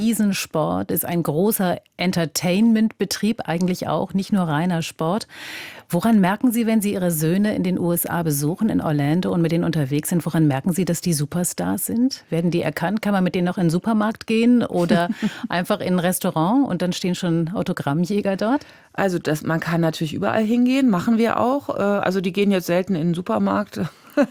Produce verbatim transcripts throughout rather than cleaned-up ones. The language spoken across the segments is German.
Riesensport, ist ein großer Entertainment-Betrieb eigentlich auch, nicht nur reiner Sport. Woran merken Sie, wenn Sie Ihre Söhne in den U S A besuchen, in Orlando und mit denen unterwegs sind, woran merken Sie, dass die Superstars sind? Werden die erkannt? Kann man mit denen noch in den Supermarkt gehen oder einfach in ein Restaurant und dann stehen schon Autogrammjäger dort? Also das, man kann natürlich überall hingehen, machen wir auch. Also die gehen jetzt selten in den Supermarkt.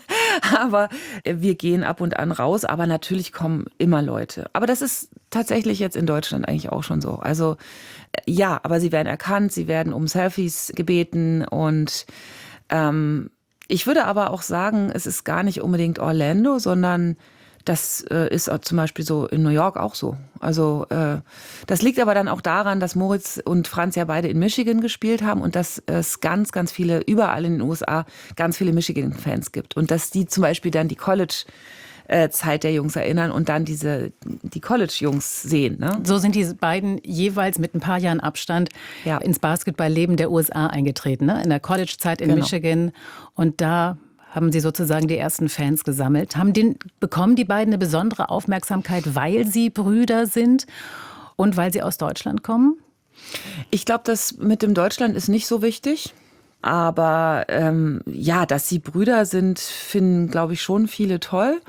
Aber wir gehen ab und an raus, aber natürlich kommen immer Leute. Aber das ist tatsächlich jetzt in Deutschland eigentlich auch schon so. Also ja, aber sie werden erkannt, sie werden um Selfies gebeten und ähm, ich würde aber auch sagen, es ist gar nicht unbedingt Orlando, sondern das äh, ist zum Beispiel so in New York auch so. Also äh, das liegt aber dann auch daran, dass Moritz und Franz ja beide in Michigan gespielt haben und dass es ganz, ganz viele, überall in den U S A, ganz viele Michigan-Fans gibt. Und dass die zum Beispiel dann die College-Zeit der Jungs erinnern und dann diese die College-Jungs sehen. Ne? So sind die beiden jeweils mit ein paar Jahren Abstand ja. ins Basketballleben der U S A eingetreten. Ne? In der College-Zeit in genau. Michigan. Und da haben Sie sozusagen die ersten Fans gesammelt. Haben den, bekommen die beiden eine besondere Aufmerksamkeit, weil sie Brüder sind und weil sie aus Deutschland kommen? Ich glaube, das mit dem Deutschland ist nicht so wichtig. Aber ähm, ja, dass sie Brüder sind, finden, glaube ich, schon viele toll.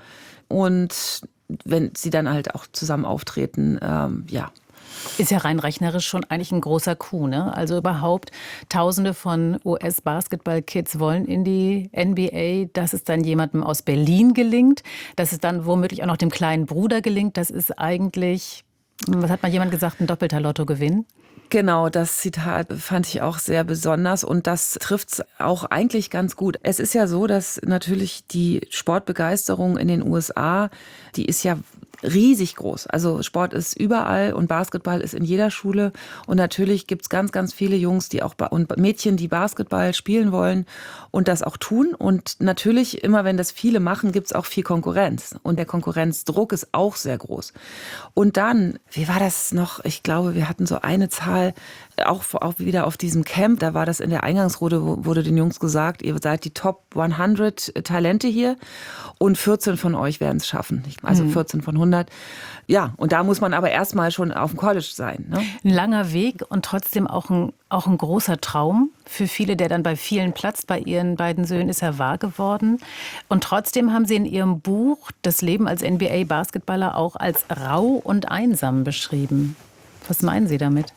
Und wenn sie dann halt auch zusammen auftreten, ähm, ja. Ist ja rein rechnerisch schon eigentlich ein großer Coup, ne? Also überhaupt Tausende von U S-Basketball-Kids wollen in die N B A, dass es dann jemandem aus Berlin gelingt, dass es dann womöglich auch noch dem kleinen Bruder gelingt. Das ist eigentlich, was hat mal jemand gesagt, ein doppelter Lottogewinn? Genau, das Zitat fand ich auch sehr besonders und das trifft's auch eigentlich ganz gut. Es ist ja so, dass natürlich die Sportbegeisterung in den U S A, die ist ja riesig groß. Also Sport ist überall und Basketball ist in jeder Schule. Und natürlich gibt's ganz, ganz viele Jungs, die auch und Mädchen, die Basketball spielen wollen und das auch tun. Und natürlich, immer wenn das viele machen, gibt's auch viel Konkurrenz. Und der Konkurrenzdruck ist auch sehr groß. Und dann, wie war das noch? Ich glaube, wir hatten so eine Zahl, auch, auch wieder auf diesem Camp, da war das in der Eingangsrunde, wurde den Jungs gesagt, ihr seid die Top hundert Talente hier und vierzehn von euch werden es schaffen. Also vierzehn von hundert. Ja, und da muss man aber erstmal schon auf dem College sein. Ne? Ein langer Weg und trotzdem auch ein, auch ein großer Traum für viele, der dann bei vielen platzt. Bei Ihren beiden Söhnen ist er wahr geworden. Und trotzdem haben Sie in Ihrem Buch das Leben als N B A-Basketballer auch als rau und einsam beschrieben. Was meinen Sie damit?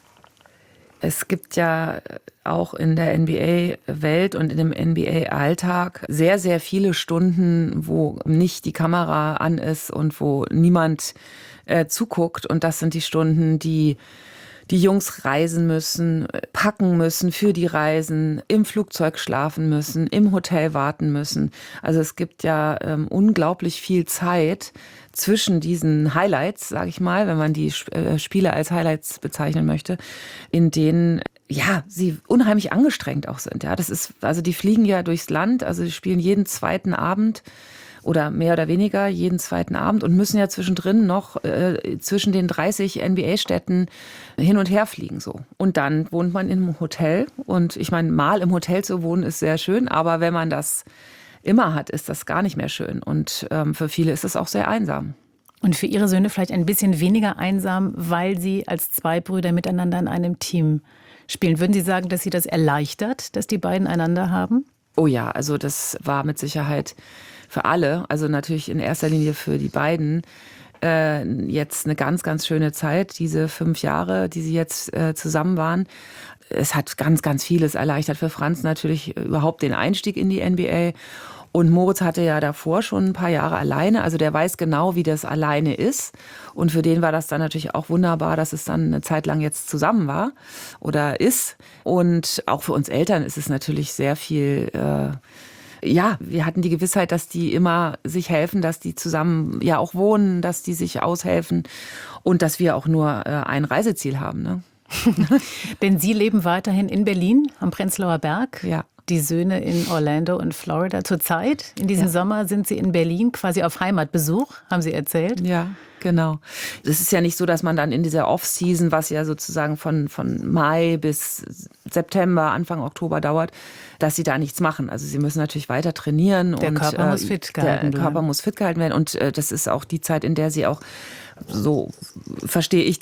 Es gibt ja auch in der N B A-Welt und in dem N B A-Alltag sehr, sehr viele Stunden, wo nicht die Kamera an ist und wo niemand äh, zuguckt. Und das sind die Stunden, die die Jungs reisen müssen, packen müssen für die Reisen, im Flugzeug schlafen müssen, im Hotel warten müssen. Also es gibt ja ähm, unglaublich viel Zeit zwischen diesen Highlights, sage ich mal, wenn man die äh, Spiele als Highlights bezeichnen möchte, in denen ja sie unheimlich angestrengt auch sind. Ja, das ist also die fliegen ja durchs Land, also die spielen jeden zweiten Abend oder mehr oder weniger jeden zweiten Abend und müssen ja zwischendrin noch äh, zwischen den dreißig N B A-Städten hin und her fliegen so. Und dann wohnt man in einem Hotel und ich meine, mal im Hotel zu wohnen ist sehr schön, aber wenn man das immer hat, ist das gar nicht mehr schön und ähm, für viele ist es auch sehr einsam. Und für Ihre Söhne vielleicht ein bisschen weniger einsam, weil Sie als zwei Brüder miteinander in einem Team spielen. Würden Sie sagen, dass Sie das erleichtert, dass die beiden einander haben? Oh ja, also das war mit Sicherheit für alle, also natürlich in erster Linie für die beiden, äh, jetzt eine ganz, ganz schöne Zeit, diese fünf Jahre, die sie jetzt äh, zusammen waren. Es hat ganz, ganz vieles erleichtert für Franz natürlich überhaupt den Einstieg in die N B A. Und Moritz hatte ja davor schon ein paar Jahre alleine, also der weiß genau, wie das alleine ist. Und für den war das dann natürlich auch wunderbar, dass es dann eine Zeit lang jetzt zusammen war oder ist. Und auch für uns Eltern ist es natürlich sehr viel, äh, ja, wir hatten die Gewissheit, dass die immer sich helfen, dass die zusammen ja auch wohnen, dass die sich aushelfen und dass wir auch nur äh, ein Reiseziel haben, ne? Denn Sie leben weiterhin in Berlin am Prenzlauer Berg. Ja. Die Söhne in Orlando und Florida. Zurzeit, in diesem ja. Sommer, sind Sie in Berlin quasi auf Heimatbesuch, haben Sie erzählt. Ja, genau. Es ist ja nicht so, dass man dann in dieser Off-Season, was ja sozusagen von, von Mai bis September, Anfang Oktober dauert, dass sie da nichts machen. Also sie müssen natürlich weiter trainieren. Der und Körper äh, muss fit gehalten werden. Der Körper muss fit gehalten werden. Und äh, das ist auch die Zeit, in der sie auch, so verstehe ich